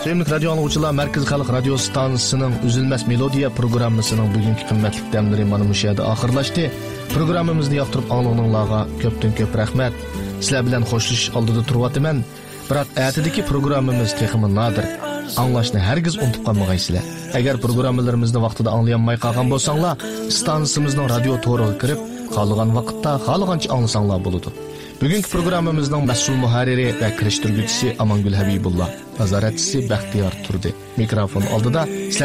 Sevimli radyo anlıqçılar, Merkez Xalq Radio Stansiyasının Üzülməz Melodiya programmasının bugünkü qimmatli dəmləri mana bu yerdə axırlaşdı. Programmamızı yoqtirib anlığınlarga köpdən-köp rəhmət. Sizlər bilan xoşluş aldıda turvatıman. Biroq ətidəki programmamız texmi nadir. Anlaşını hərgiz unutub qalmağaysizlar. Əgər proqramlarımızı vaxtida anlayanmay qalğan bolsanglar, stansiyamızın radio to'riga kirib, qolgan vaqtda xohlagancha anglasanglar bo'ladi. Bugünkü programmamızın məsul muharriri və kirişdirgüçüsü Amangül Habibullah, nazaretçisi Bəxtiyar Turdi. Mikrofon aldıda